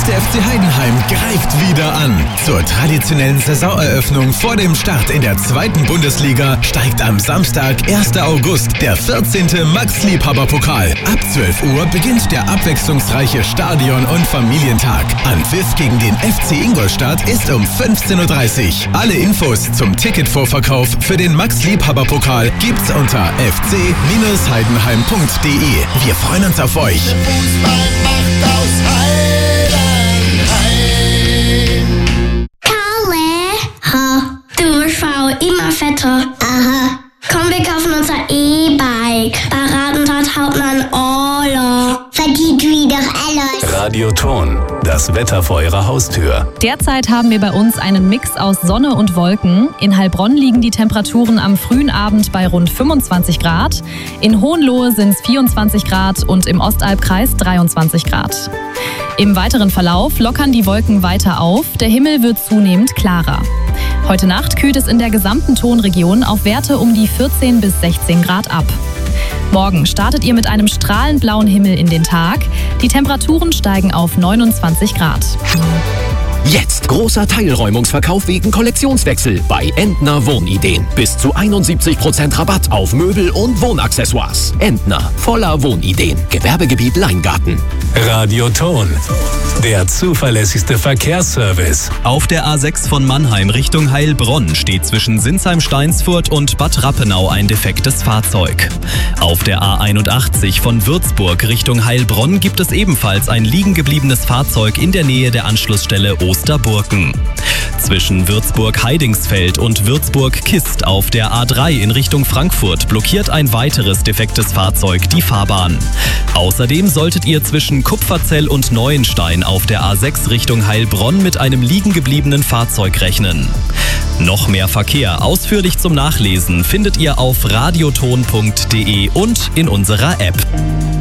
FC Heidenheim greift wieder an. Zur traditionellen Saisoneröffnung vor dem Start in der 2. Bundesliga steigt am Samstag, 1. August, der 14. Max-Liebhaber-Pokal. Ab 12 Uhr beginnt der abwechslungsreiche Stadion- und Familientag. Anpfiff gegen den FC Ingolstadt ist um 15:30 Uhr. Alle Infos zum Ticketvorverkauf für den Max-Liebhaber-Pokal gibt's unter fc-heidenheim.de. Wir freuen uns auf euch. Fußball macht aus Heidenheim. Kalle, du wirst immer fetter. Aha. Komm, wir kaufen unser E-Bike. Paradentag Hauptmann Orla. Verdient wieder alles. Radioton, das Wetter vor Ihrer Haustür. Derzeit haben wir bei uns einen Mix aus Sonne und Wolken. In Heilbronn liegen die Temperaturen am frühen Abend bei rund 25 Grad. In Hohenlohe sind es 24 Grad und im Ostalbkreis 23 Grad. Im weiteren Verlauf lockern die Wolken weiter auf. Der Himmel wird zunehmend klarer. Heute Nacht kühlt es in der gesamten Tonregion auf Werte um die 14 bis 16 Grad ab. Morgen startet ihr mit einem strahlend blauen Himmel in den Tag. Die Temperaturen steigen auf 29 Grad. Jetzt großer Teilräumungsverkauf wegen Kollektionswechsel bei Entner Wohnideen. Bis zu 71% Rabatt auf Möbel und Wohnaccessoires. Entner, voller Wohnideen. Gewerbegebiet Leingarten. Radioton, der zuverlässigste Verkehrsservice. Auf der A6 von Mannheim Richtung Heilbronn steht zwischen Sinsheim-Steinsfurt und Bad Rappenau ein defektes Fahrzeug. Auf der A81 von Würzburg Richtung Heilbronn gibt es ebenfalls ein liegengebliebenes Fahrzeug in der Nähe der Anschlussstelle Osterburken. Zwischen Würzburg-Heidingsfeld und Würzburg-Kist auf der A3 in Richtung Frankfurt blockiert ein weiteres defektes Fahrzeug die Fahrbahn. Außerdem solltet ihr zwischen Kupferzell und Neuenstein auf der A6 Richtung Heilbronn mit einem liegengebliebenen Fahrzeug rechnen. Noch mehr Verkehr ausführlich zum Nachlesen findet ihr auf radioton.de und in unserer App.